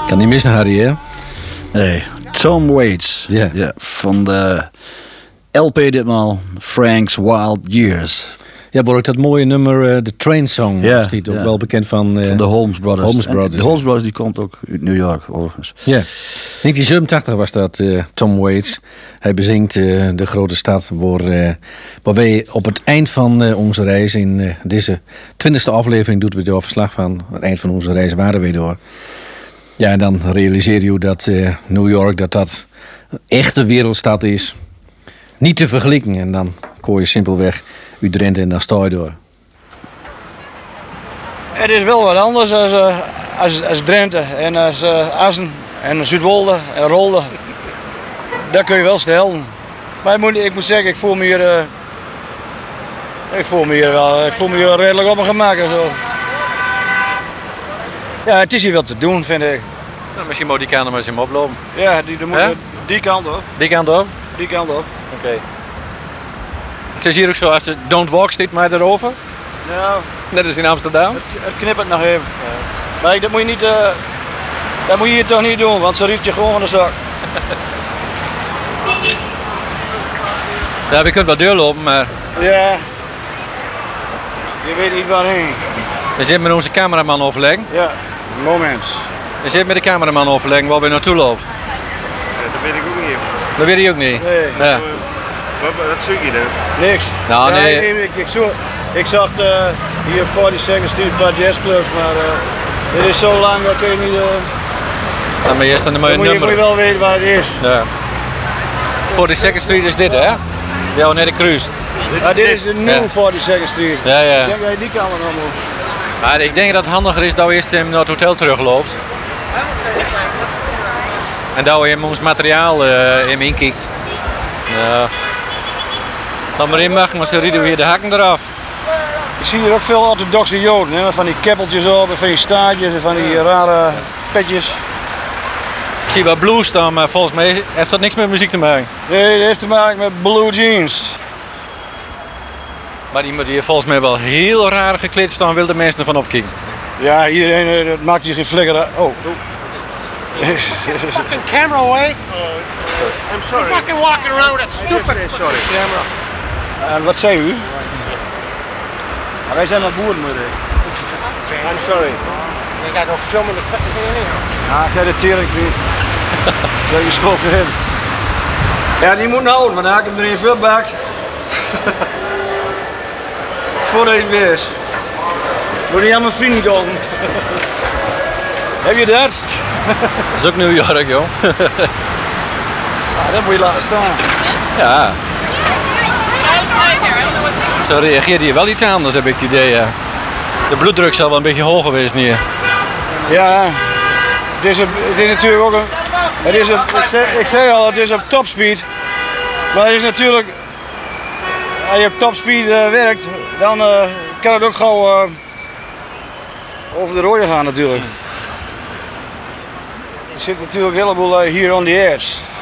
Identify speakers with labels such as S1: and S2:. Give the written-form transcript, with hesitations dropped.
S1: Kan niet missen, Harry, hè?
S2: Nee, Tom Waits.
S1: Ja.
S2: Ja, van de LP ditmaal, Frank's Wild Years.
S1: Ja, wordt ook dat mooie nummer, The Train Song.
S2: Ja,
S1: Was die ook
S2: ja.
S1: wel bekend van
S2: Van de Holmes Brothers.
S1: Holmes
S2: En
S1: Brothers,
S2: de Holmes Brothers die komt ook uit New York, overigens.
S1: Ja. 1987 was dat, Tom Waits. Hij bezingt de grote stad waar wij op het eind van onze reis... in deze 20e aflevering doet we door verslag van... het eind van onze reis waren we door. Ja, en dan realiseer je dat New York dat een echte wereldstad is. Niet te vergelijken. En dan koor je simpelweg uit Drenthe en dan sta je door.
S3: Het is wel wat anders als Drenthe en als Assen en Zuidwolde en Rolde. Dat kun je wel stellen. Maar ik moet zeggen, ik voel me hier redelijk op mijn gemak en zo. Ja, het is hier wel te doen, vind ik.
S1: Nou, misschien moet die kant maar eens hem oplopen.
S3: Ja, die kant op.
S1: Die kant op?
S3: Die kant op.
S1: Oké. Het is hier ook zo, als het Don't Walk staat maar erover.
S3: Nou,
S1: Net als in Amsterdam.
S3: het knippert nog even. Maar dat moet je niet, dat moet je hier toch niet doen, want ze riekt je gewoon van de zak.
S1: Ja, we kunnen wel doorlopen, maar
S3: Ja. Je weet niet waarheen.
S1: we zitten met onze cameraman overleggen.
S3: Ja, moment.
S1: We zitten met de cameraman overleggen waar we naartoe lopen.
S4: Ja, dat weet ik ook niet.
S1: Dat weet je ook niet.
S3: Nee.
S1: Ja.
S4: Wat zoek je dan?
S3: Niks.
S1: Nou,
S3: Ja,
S1: nee.
S3: ik zag hier 42nd Street een paar jazzclubs, maar dit is zo lang dat kun je niet.
S1: Nou, maar eerst dan een mooie
S3: Dan moet je
S1: nummer.
S3: wel weten waar het is.
S1: Ja. Voor de Second Street is dit, hè? Ja, net de cruist.
S3: Ja, dit is de nieuwe
S1: Ja.
S3: 42nd Street.
S1: Ja, ja.
S3: Ik denk dat je die kant nog moet.
S1: Maar ik denk dat het handiger is dat we eerst naar het hotel terugloopt. En dat we in ons materiaal in inkijkt. Ja. Laat maar in mag, maar ze rieden weer de hakken eraf.
S3: Ik zie hier ook veel orthodoxe Joden, hè, met van die keppeltjes op, en van die staartjes en van die rare petjes.
S1: Ik zie wel blues staan, maar volgens mij heeft dat niks met muziek te maken.
S3: Nee, dat heeft te maken met blue jeans.
S1: Maar die volgens mij wel heel raar gekleed staan, wil de mensen ervan opkijken.
S3: Ja, iedereen dat maakt hier geen flikker uit. Oh.
S5: Fucking camera away.
S4: I'm
S5: You're fucking walking around with that stupid
S4: Sorry.
S5: camera.
S3: En wat zei u? Ja, wij zijn naar boerenmoeder.
S4: I'm sorry.
S5: You got no film in the fucking thing anyhow.
S3: Ja, ik heb de tering niet. Dat je schokken in. Ja, die moet nou, maar dan heb ik hem erin verbakt. Voordat hij weer is. Moet hij aan mijn vrienden komen. Heb je dat?
S1: Dat is ook New York, joh.
S3: Ja, dat moet je laten staan.
S1: Ja. Zo reageert hier wel iets anders, heb ik het idee. Ja. De bloeddruk zal wel een beetje hoog geweest hier.
S3: Ja, het is natuurlijk ook een... ik zei al, het is op topspeed. Maar het is natuurlijk... Als je op topspeed werkt, dan kan het ook gauw over de rode gaan natuurlijk. Er zit natuurlijk een heleboel hier on the edge.